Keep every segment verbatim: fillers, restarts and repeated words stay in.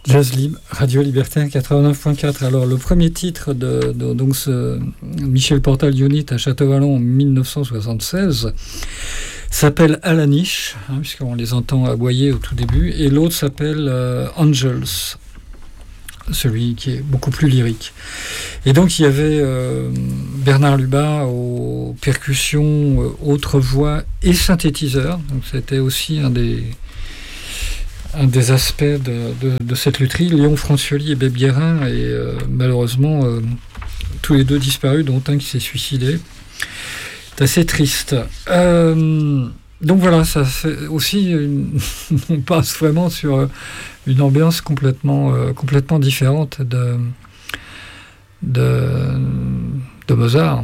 Jazz Libre, Radio Libertaire quatre-vingt-neuf point quatre. Alors, le premier titre de, de donc ce Michel Portal Unit à Château-Vallon en dix-neuf cent soixante-seize s'appelle À la niche, hein, puisqu'on les entend aboyer au tout début, et l'autre s'appelle euh, Angels, celui qui est beaucoup plus lyrique. Et donc, il y avait euh, Bernard Lubat aux percussions, euh, autres voix et synthétiseurs. Donc, c'était aussi un des... un des aspects de, de, de cette lutherie. Léon Francioli et Beb Guérin, et euh, malheureusement euh, tous les deux disparus, dont un qui s'est suicidé. C'est assez triste. Euh, donc voilà, ça fait aussi une, on passe vraiment sur une ambiance complètement, euh, complètement différente de, de, de Mozart.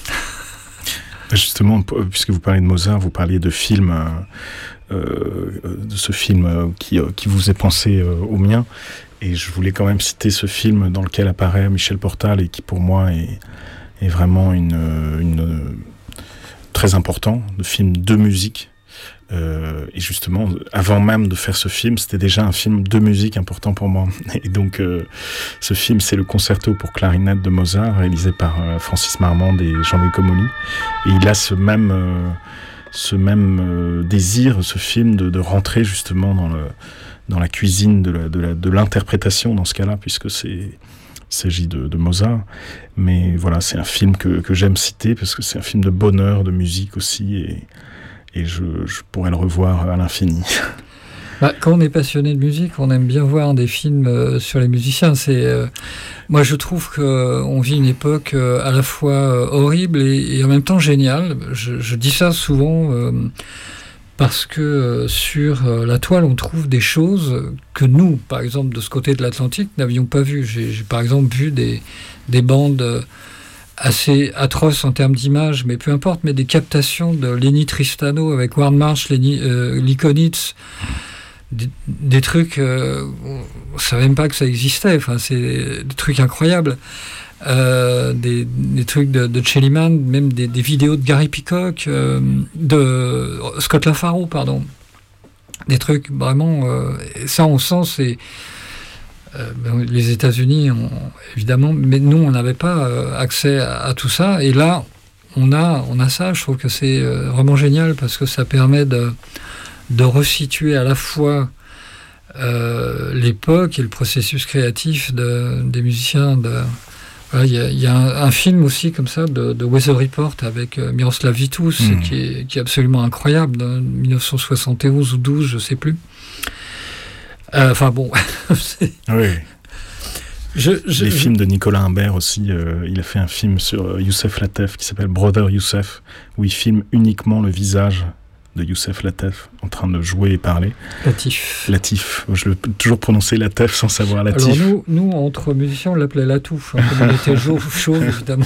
Justement, puisque vous parlez de Mozart, vous parliez de films, euh, de ce film qui, qui vous est pensé euh, au mien, et je voulais quand même citer ce film dans lequel apparaît Michel Portal et qui pour moi est, est vraiment une, une très important, le film de musique. Euh, et justement, avant même de faire ce film, c'était déjà un film de musique important pour moi. Et donc, euh, ce film, c'est le concerto pour clarinette de Mozart, réalisé par euh, Francis Marmande et Jean-Louis Comolli. Et il a ce même, euh, ce même euh, désir, ce film, de, de rentrer justement dans, le, dans la cuisine de, la, de, la, de l'interprétation dans ce cas-là, puisque c'est... Il s'agit de, de Mozart, mais voilà, c'est un film que, que j'aime citer parce que c'est un film de bonheur, de musique aussi, et, et je, je pourrais le revoir à l'infini. Bah, quand on est passionné de musique, on aime bien voir des films euh, sur les musiciens. C'est, euh, moi, je trouve qu'on vit une époque euh, à la fois euh, horrible et, et en même temps géniale. Je, je dis ça souvent euh, parce que euh, sur euh, la toile, on trouve des choses que nous, par exemple, de ce côté de l'Atlantique, n'avions pas vues. J'ai, j'ai par exemple vu des, des bandes euh, assez atroces en termes d'image, mais peu importe, mais des captations de Lenny Tristano avec Warne Marsh, Lenny, euh, Lee Konitz, des, des trucs, euh, on ne savait même pas que ça existait, enfin, c'est des trucs incroyables. Euh, des, des trucs de, de Chellyman, même des, des vidéos de Gary Peacock, euh, de Scott LaFaro, pardon. Des trucs vraiment... Euh, ça, on sent, c'est... Euh, ben, les États-Unis, ont, évidemment, mais nous, on n'avait pas euh, accès à, à tout ça. Et là, on a, on a ça. Je trouve que c'est euh, vraiment génial parce que ça permet de, de resituer à la fois euh, l'époque et le processus créatif de, des musiciens de... Il y a, y a un, un film aussi comme ça de, de Weather Report avec euh, Miroslav Vitous mmh. qui, est, qui est absolument incroyable, de dix-neuf cent soixante et onze ou douze, je ne sais plus. Enfin euh, bon. c'est... Oui. Je, je, Les je... films de Nicolas Imbert aussi, euh, il a fait un film sur euh, Youssef Lateef qui s'appelle Brother Youssef, où il filme uniquement le visage de Youssef Lateef en train de jouer et parler. Latif. Latif. Je l'ai toujours prononcé Lateef sans savoir Latif. Alors nous, nous entre musiciens, on l'appelait Latouf, hein, comme il était chauve, chauve évidemment.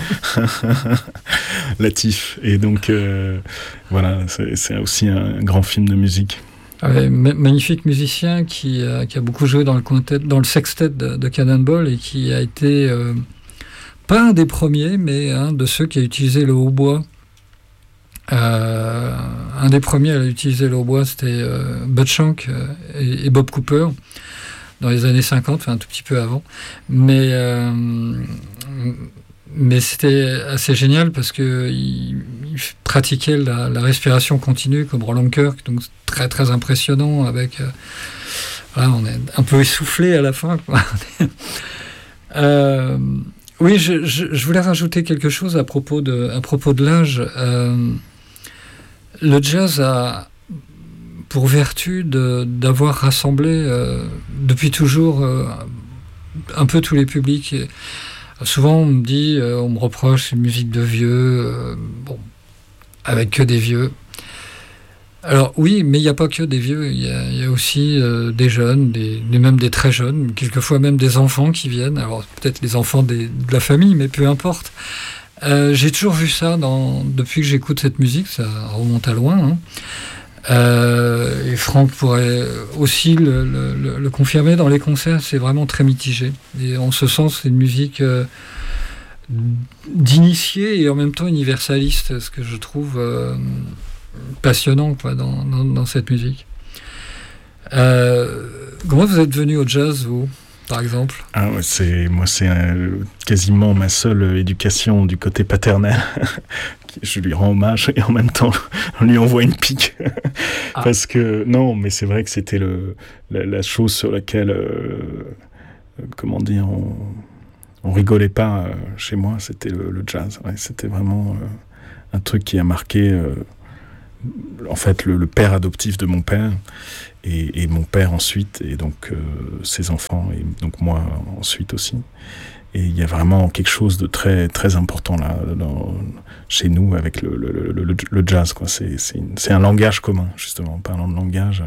Latif. Et donc, euh, voilà, c'est, c'est aussi un grand film de musique. Ouais, ma- magnifique musicien qui, euh, qui a beaucoup joué dans le, quintet, dans le sextet de, de Cannonball et qui a été, euh, pas un des premiers, mais un de ceux qui a utilisé le hautbois. Euh, un des premiers à utiliser le hautbois, c'était euh, Bud Shank euh, et, et Bob Cooper dans les années cinquante, enfin un tout petit peu avant. Mais, euh, mais c'était assez génial parce qu'il il pratiquait la, la respiration continue comme Roland Kirk, donc très très impressionnant. Avec, euh, voilà, on est un peu essoufflé à la fin, quoi. euh, oui, je, je, je voulais rajouter quelque chose à propos de, à propos de l'âge. Euh, Le jazz a pour vertu de, d'avoir rassemblé euh, depuis toujours euh, un peu tous les publics. Et souvent on me dit, euh, on me reproche une musique de vieux, euh, bon, avec que des vieux. Alors oui, mais il n'y a pas que des vieux, il y a, il y a aussi euh, des jeunes, des, même des très jeunes, quelquefois même des enfants qui viennent. Alors peut-être les enfants des, de la famille, mais peu importe. Euh, j'ai toujours vu ça dans, depuis que j'écoute cette musique, ça remonte à loin. Hein. Euh, et Franck pourrait aussi le, le, le confirmer. Dans les concerts, c'est vraiment très mitigé. Et en ce sens, c'est une musique euh, d'initié et en même temps universaliste, ce que je trouve euh, passionnant quoi, dans, dans, dans cette musique. Euh, comment vous êtes venu au jazz, vous ? par exemple? Ah, c'est, moi, c'est euh, quasiment ma seule éducation du côté paternel. Je lui rends hommage et en même temps, on lui envoie une pique. Ah. Parce que, non, mais c'est vrai que c'était le, la, la chose sur laquelle, euh, comment dire, on, on rigolait pas euh, chez moi, c'était le, le jazz. Ouais, c'était vraiment euh, un truc qui a marqué, euh, en fait, le, le père adoptif de mon père. Et, et mon père ensuite, et donc euh, ses enfants, et donc moi ensuite aussi. Et il y a vraiment quelque chose de très très important là, dans, chez nous, avec le, le, le, le jazz, quoi. C'est, c'est, une, c'est un langage commun, justement, en parlant de langage.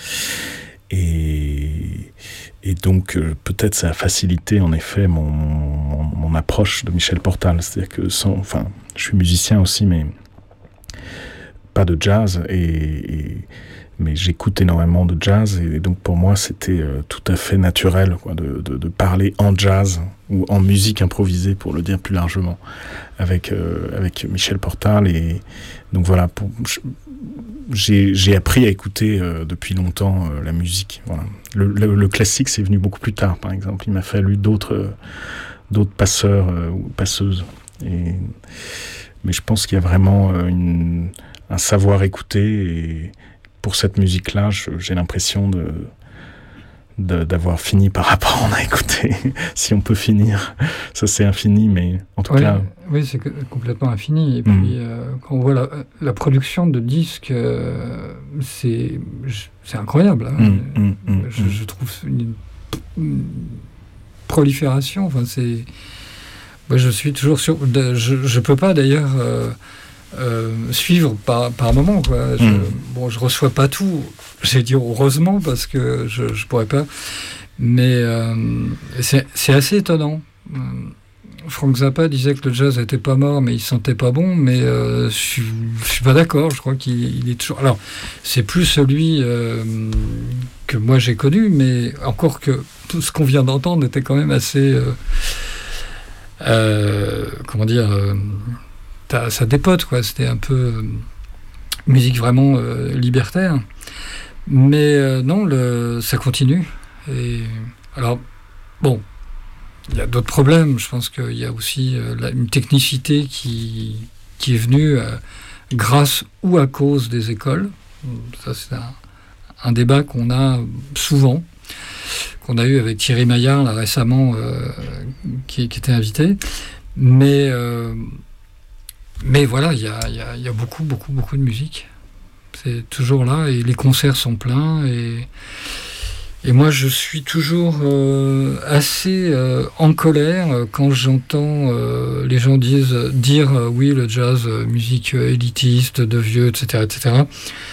Et, et donc, euh, peut-être ça a facilité, en effet, mon, mon, mon approche de Michel Portal. C'est-à-dire que, sans, enfin, je suis musicien aussi, mais pas de jazz, et... et mais j'écoute énormément de jazz, et donc pour moi c'était euh, tout à fait naturel, quoi, de, de, de parler en jazz ou en musique improvisée, pour le dire plus largement, avec, euh, avec Michel Portal. Et donc voilà, pour, j'ai, j'ai appris à écouter euh, depuis longtemps euh, la musique. Voilà. Le, le, le classique, c'est venu beaucoup plus tard, par exemple. Il m'a fallu d'autres, euh, d'autres passeurs euh, ou passeuses. Et, mais je pense qu'il y a vraiment euh, une, un savoir écouter, et pour cette musique-là, je, j'ai l'impression de, de, d'avoir fini par apprendre à écouter. Si on peut finir, ça c'est infini, mais en tout oui, cas... Oui, c'est complètement infini. Et puis, mmh. euh, quand on voit la, la production de disques, euh, c'est, c'est incroyable. Hein. Mmh, mmh, mmh, je, je trouve une, une prolifération. Enfin, c'est... Moi, je suis toujours sûr... De, je ne peux pas, d'ailleurs... Euh, Euh, suivre par, par moment, quoi. Je, mmh. Bon, je reçois pas tout, j'ai dit heureusement, parce que je, je pourrais pas, mais euh, c'est, c'est assez étonnant. Euh, Frank Zappa disait que le jazz était pas mort, mais il sentait pas bon, mais euh, je, suis, je suis pas d'accord, je crois qu'il il est toujours... Alors, c'est plus celui euh, que moi j'ai connu, mais encore que tout ce qu'on vient d'entendre était quand même assez... Euh, euh, comment dire... Euh, ça dépote, quoi. C'était un peu euh, musique vraiment euh, libertaire. Mais euh, non, le, ça continue. Et alors, bon, il y a d'autres problèmes. Je pense qu'il y a aussi euh, la, une technicité qui, qui est venue euh, grâce ou à cause des écoles. Ça, c'est un, un débat qu'on a souvent, qu'on a eu avec Thierry Maillard, là, récemment, euh, qui, qui était invité. Mais... Euh, Mais voilà, il y a, y, a, y a beaucoup, beaucoup, beaucoup de musique. C'est toujours là, et les concerts sont pleins. Et, et moi, je suis toujours euh, assez euh, en colère quand j'entends euh, les gens disent, dire euh, oui, le jazz, euh, musique élitiste, de vieux, et cetera, et cetera.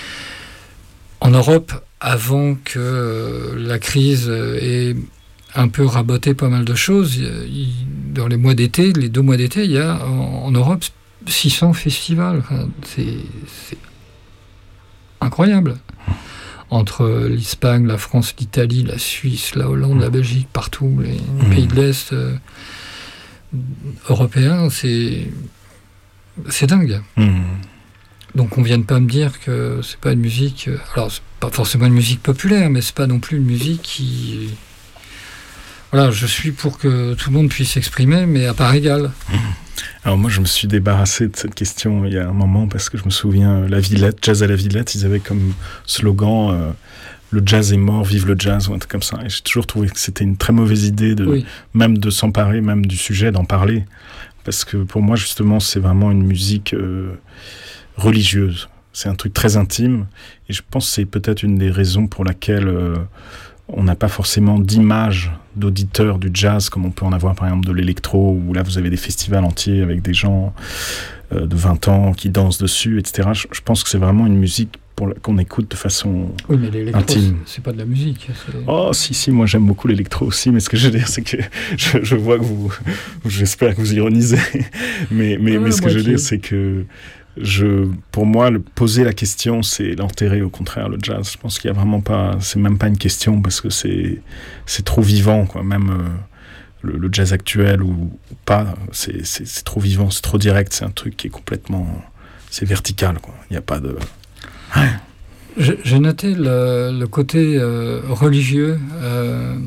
En Europe, avant que euh, la crise ait un peu raboté pas mal de choses, il, dans les mois d'été, les deux mois d'été, il y a en, en Europe six cents festivals, enfin, c'est, c'est incroyable. Entre l'Espagne, la France, l'Italie, la Suisse, la Hollande, la Belgique, partout, les mmh. pays de l'Est euh, européens, c'est, c'est dingue. Mmh. Donc on vient de pas me dire que c'est pas une musique... Alors, c'est pas forcément une musique populaire, mais c'est pas non plus une musique qui... Voilà, je suis pour que tout le monde puisse s'exprimer, mais à part égale. Mmh. Alors moi, je me suis débarrassé de cette question il y a un moment, parce que je me souviens, la Villette, Jazz à la Villette, ils avaient comme slogan euh, « Le jazz est mort, vive le jazz » ou un truc comme ça. Et j'ai toujours trouvé que c'était une très mauvaise idée, de, oui. même de s'emparer, même du sujet, d'en parler. Parce que pour moi, justement, c'est vraiment une musique euh, religieuse. C'est un truc très intime. Et je pense que c'est peut-être une des raisons pour laquelle... Euh, on n'a pas forcément d'image d'auditeurs du jazz comme on peut en avoir par exemple de l'électro, où là vous avez des festivals entiers avec des gens euh, de vingt ans qui dansent dessus, et cetera. Je, je pense que c'est vraiment une musique pour la, qu'on écoute de façon oui, mais l'électro, intime. C'est, c'est pas de la musique. C'est... Oh si, si, moi j'aime beaucoup l'électro aussi, mais ce que je veux dire c'est que je, je vois que vous... J'espère que vous ironisez, mais, mais, ouais, mais ce que je veux dire c'est que Je, pour moi, le, poser la question, c'est l'enterrer, au contraire, le jazz. Je pense qu'il y a vraiment pas, c'est même pas une question, parce que c'est, c'est trop vivant, quoi. Même euh, le, le jazz actuel ou, ou pas, c'est, c'est, c'est trop vivant, c'est trop direct. C'est un truc qui est complètement, c'est vertical, quoi. Il n'y a pas de. Ouais. J'ai, j'ai noté le, le côté euh, religieux. Euh,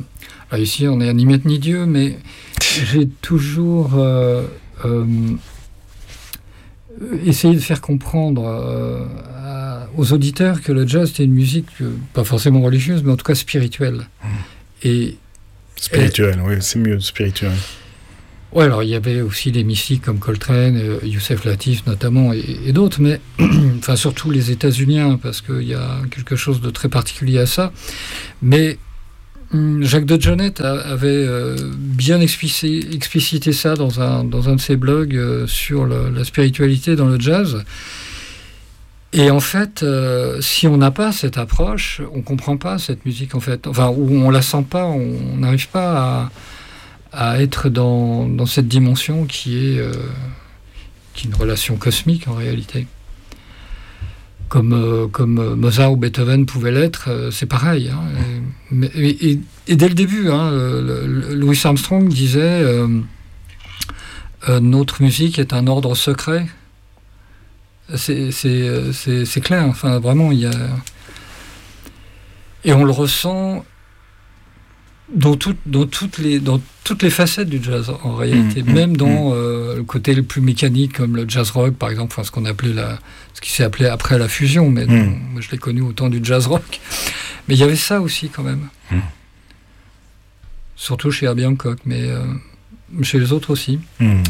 Là, ici, on est à ni maître ni Dieu, mais j'ai toujours euh, euh, essayé de faire comprendre euh, à, aux auditeurs que le jazz, c'était une musique, euh, pas forcément religieuse, mais en tout cas spirituelle. Mmh. Et, spirituelle, et, oui, c'est mieux, spirituelle. Oui, alors il y avait aussi des mystiques comme Coltrane, euh, Youssef Latif notamment, et, et d'autres, mais enfin surtout les États-Uniens, parce qu'il y a quelque chose de très particulier à ça. Mais hum, Jacques de Jonette a, avait euh, bien explicité, explicité ça dans un, dans un de ses blogs euh, sur le, la spiritualité dans le jazz. Et en fait, euh, si on n'a pas cette approche, on ne comprend pas cette musique, en fait. Enfin, ou on ne la sent pas, on n'arrive pas à... à être dans, dans cette dimension qui est, euh, qui est une relation cosmique en réalité. Comme, euh, comme Mozart ou Beethoven pouvaient l'être, euh, c'est pareil. Hein. Et, mais, et, et dès le début, hein, le, le, Louis Armstrong disait euh, euh, notre musique est un ordre secret. C'est, c'est, c'est, c'est clair, enfin vraiment, il y a... Et on le ressent dans, tout, dans, toutes les, dans toutes les facettes du jazz, en réalité. Mmh, Même mmh, dans euh, le côté le plus mécanique, comme le jazz rock, par exemple, enfin, ce qu'on appelait la, ce qui s'est appelé après la fusion, mais mmh. non, moi je l'ai connu au temps du jazz rock. Mais il y avait ça aussi, quand même. Mmh. Surtout chez Herbie Hancock, mais euh, chez les autres aussi. Mmh.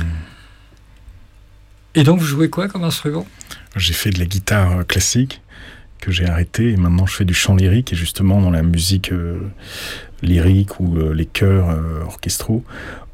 Et donc, vous jouez quoi comme instrument ? J'ai fait de la guitare classique, que j'ai arrêté, et maintenant je fais du chant lyrique, et justement dans la musique euh, lyrique ou euh, les chœurs euh, orchestraux,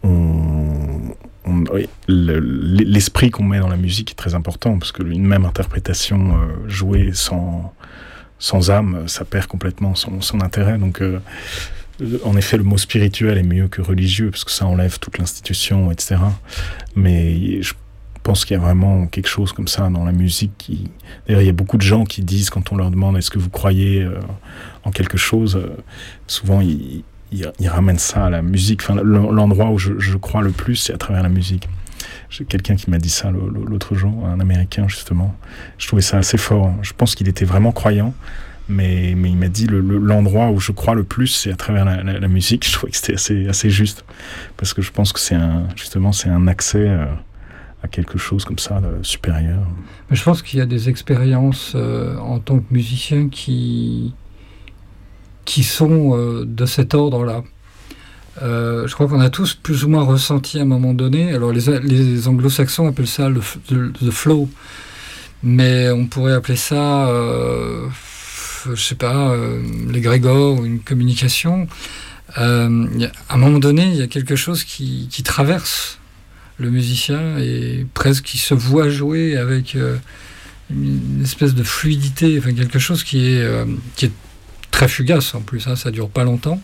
on, on, oui, le, l'esprit qu'on met dans la musique est très important, parce qu'une même interprétation euh, jouée sans, sans âme, ça perd complètement son, son intérêt. Donc euh, en effet, le mot spirituel est mieux que religieux, parce que ça enlève toute l'institution, et cetera. Mais je Je pense qu'il y a vraiment quelque chose comme ça dans la musique qui... D'ailleurs, il y a beaucoup de gens qui disent, quand on leur demande est-ce que vous croyez euh, en quelque chose, euh, souvent ils, ils, ils ramènent ça à la musique. Enfin, l'endroit où je, je crois le plus, c'est à travers la musique. J'ai quelqu'un qui m'a dit ça l'autre jour, un Américain justement. Je trouvais ça assez fort. Je pense qu'il était vraiment croyant, mais, mais il m'a dit le, le, l'endroit où je crois le plus, c'est à travers la, la, la musique. Je trouvais que c'était assez, assez juste, parce que je pense que c'est un, justement, c'est un accès... Euh, à quelque chose comme ça de supérieur. Mais je pense qu'il y a des expériences euh, en tant que musicien qui, qui sont euh, de cet ordre-là. Euh, je crois qu'on a tous plus ou moins ressenti à un moment donné, alors les, les anglo-saxons appellent ça le, le, le flow, mais on pourrait appeler ça, euh, je sais pas, euh, l'égrégore ou une communication. Euh, y a, à un moment donné, il y a quelque chose qui, qui traverse le musicien et presque qui se voit jouer avec euh, une espèce de fluidité, enfin quelque chose qui est, euh, qui est très fugace en plus, hein, ça dure pas longtemps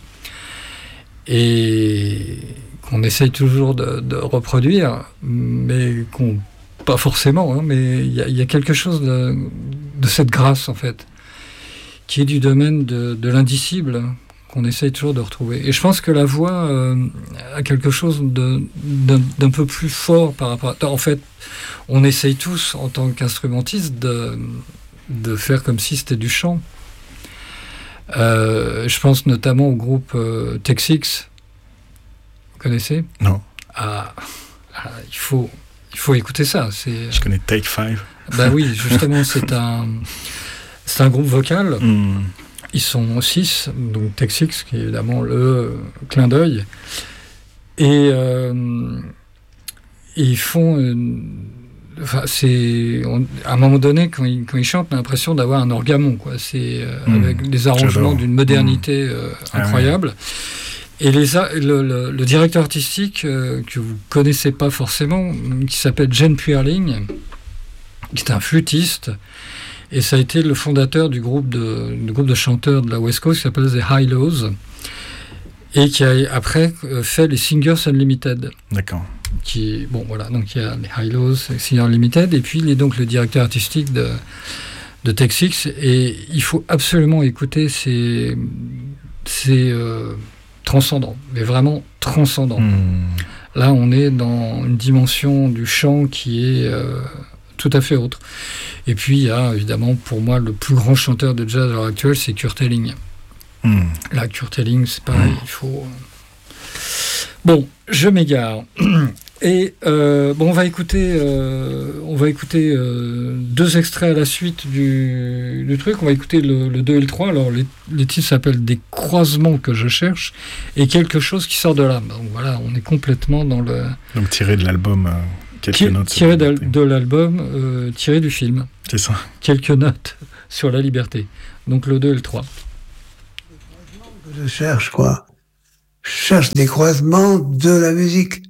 et qu'on essaye toujours de, de reproduire, mais qu'on pas forcément, hein, mais il y, y a quelque chose de, de cette grâce en fait, qui est du domaine de, de l'indicible, qu'on essaye toujours de retrouver. Et je pense que la voix euh, a quelque chose de, d'un, d'un peu plus fort par rapport à... En fait, on essaye tous, en tant qu'instrumentiste, de, de faire comme si c'était du chant. Euh, je pense notamment au groupe euh, Texix. Vous connaissez ? Non. Ah, ah, il faut, il faut écouter ça. C'est, je connais Take Five. Ben oui, justement, c'est un, c'est un groupe vocal. Mm. Ils sont six, donc Texix, qui est évidemment le euh, clin d'œil. Et, euh, et ils font... Une, enfin, c'est, on, à un moment donné, quand ils, quand ils chantent, on a l'impression d'avoir un orgamon, quoi. C'est euh, mmh, avec des arrangements j'adore. D'une modernité mmh. euh, incroyable. Ah ouais. Et les, le, le, le directeur artistique, euh, que vous ne connaissez pas forcément, qui s'appelle Jen Puerling, qui est un flûtiste, et ça a été le fondateur du groupe de, du groupe de chanteurs de la West Coast qui s'appelle The Hi-Lows, et qui a après fait les Singers Unlimited. D'accord. Qui, bon, voilà, donc il y a les Hi-Lows, les Singers Unlimited, et puis il est donc le directeur artistique de, de Texix, et il faut absolument écouter ces... ces euh, transcendants, mais vraiment transcendants. Mmh. Là, on est dans une dimension du chant qui est... Euh, tout à fait autre. Et puis, il y a évidemment, pour moi, le plus grand chanteur de jazz à l'heure actuelle, c'est Kurt Elling. Mm. Là, Kurt Elling, c'est pareil, mm. il faut, Bon, je m'égare. Et euh, bon, on va écouter, euh, on va écouter euh, deux extraits à la suite du, du truc. On va écouter le, le deux et le trois. Alors, les, les titres s'appellent Des croisements que je cherche et Quelque chose qui sort de l'âme. Donc voilà, on est complètement dans le... Donc tiré de l'album, euh, quelques Qui, notes. Tiré de, de l'album, euh, tiré du film. C'est ça. Quelques notes sur la liberté. Donc le deux et le trois. Je cherche quoi ? Je cherche des croisements de la musique.